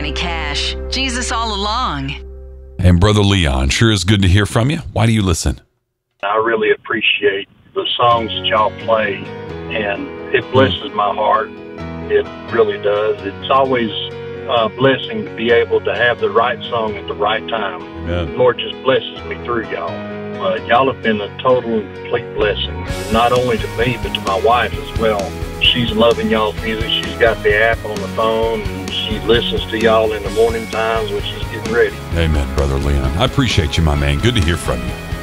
Johnny Cash. Jesus all along. And Brother Leon, sure is good to hear from you. Why do you listen? I really appreciate the songs that y'all play, and it blesses my heart. It really does. It's always a blessing to be able to have the right song at the right time. Yeah. The Lord just blesses me through y'all. Y'all have been a total and complete blessing, not only to me, but to my wife as well. She's loving y'all's music. She's got the app on the phone, and she listens to y'all in the morning times when she's getting ready. Amen, Brother Leon. I appreciate you, my man. Good to hear from you.